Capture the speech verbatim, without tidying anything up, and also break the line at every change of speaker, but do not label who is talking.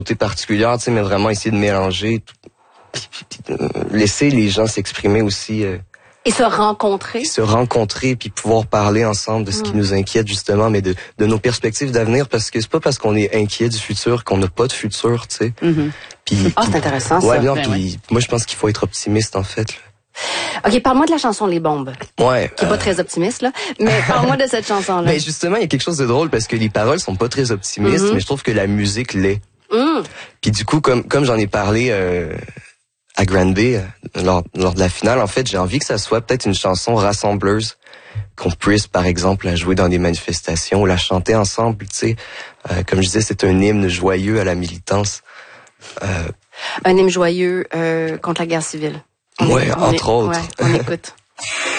côté particulière, tu sais, mais vraiment essayer de mélanger, puis, puis, puis, euh, laisser les gens s'exprimer aussi. Euh,
Et se rencontrer.
Se rencontrer, puis pouvoir parler ensemble de ce mmh. qui nous inquiète justement, mais de, de nos perspectives d'avenir, parce que c'est pas parce qu'on est inquiet du futur qu'on n'a pas de futur, tu sais.
Mmh.
Puis,
ah, c'est intéressant
ouais,
ça.
Non,
ben,
puis
ouais.
moi je pense qu'il faut être optimiste en fait. Là.
OK, parle-moi de la chanson Les Bombes.
Ouais.
Qui est pas euh... très optimiste, là. Mais parle-moi de cette chanson-là.
Mais justement, il y a quelque chose de drôle parce que les paroles sont pas très optimistes, mm-hmm. mais je trouve que la musique l'est.
Mm.
Puis du coup, comme comme j'en ai parlé euh, à Grand Bay euh, lors, lors de la finale, en fait, j'ai envie que ça soit peut-être une chanson rassembleuse, qu'on puisse, par exemple, la jouer dans des manifestations ou la chanter ensemble, tu sais. Euh, comme je disais, c'est un hymne joyeux à la militance. Euh...
Un hymne joyeux euh, contre la guerre civile.
On ouais, est, entre
est,
autres.
Ouais, on écoute.